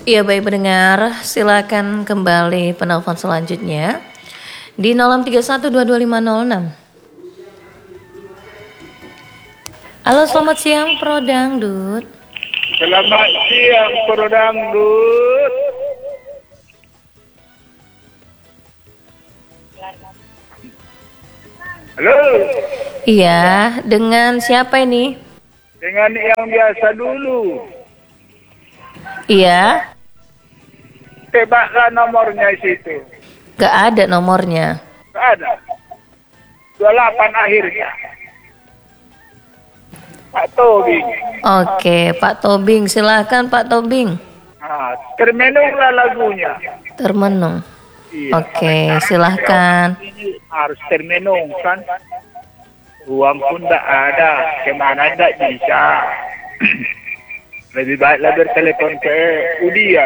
Iya baik pendengar, silakan kembali penelpon selanjutnya di 0631225506. Halo, selamat siang Pro Dangdut. Selamat siang Pro Dangdut. Halo. Iya, dengan siapa ini? Dengan yang biasa dulu. Iya. Tebaklah nomornya situ. Gak ada nomornya. Gak ada. 28 akhirnya. Pak Tobing. Oke, Pak Tobing, silahkan Pak Tobing. Nah, termenunglah lagunya. Termenung. Iya. Oke, silahkan. Harus termenung kan. Uang pun tak ada. Kemana tak bisa. Lebih baiklah bertelepon ke Udia.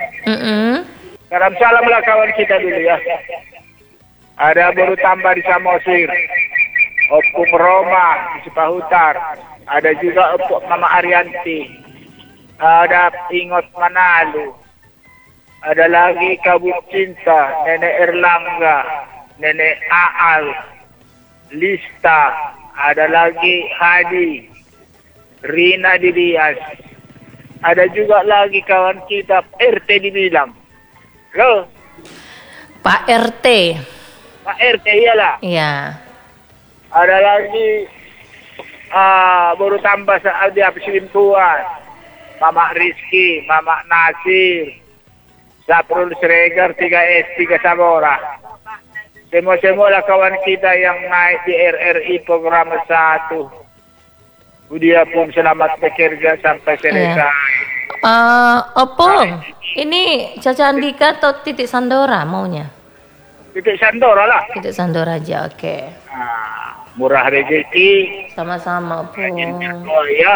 Salam kawan kita dulu ya. Ada baru tambah di Samosir. Opung Roma di Cipahutar. Ada juga Opung Mama Arianti. Ada Ingot Manalu. Ada lagi Kabut Cinta, Nenek Erlangga, Nenek Aal, Lista. Ada lagi Hadi, Rina Didias. Ada juga lagi kawan kita RT dibilang. Halo? Pak RT. Pak RT iyalah. Iya. Ada lagi baru tambah di Selingkuhan. Mama Rizky, Mama Nasir, Saprul Sregar, 3S, 3 Sabora. Semua lah kawan kita yang naik di RRI program 1. Dia pun selamat bekerja sampai selesai. Opung, ini Caca Andika atau Titik Sandora maunya? Titik Sandora lah. Titik Sandora aja, oke. Murah rezeki. Sama-sama, Opung. Oh ya.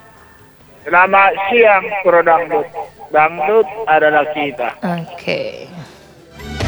Selamat siang Pro Dangdut. Dangdut adalah kita. Oke.